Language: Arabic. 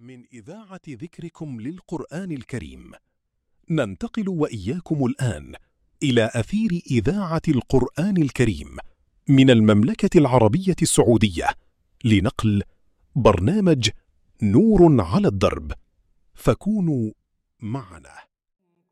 من إذاعة ذكركم للقرآن الكريم، ننتقل وإياكم الآن إلى أثير إذاعة القرآن الكريم من المملكة العربية السعودية لنقل برنامج نور على الدرب، فكونوا معنا.